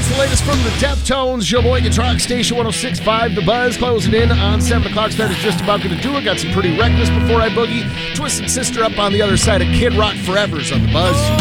That's the latest from the Deftones. Sheboygan Rock Station 106.5. The Buzz closing in on 7 o'clock. That is just about going to do it. Got some Pretty Reckless before I boogie. Twisted Sister up on the other side of Kid Rock Forever's on the Buzz.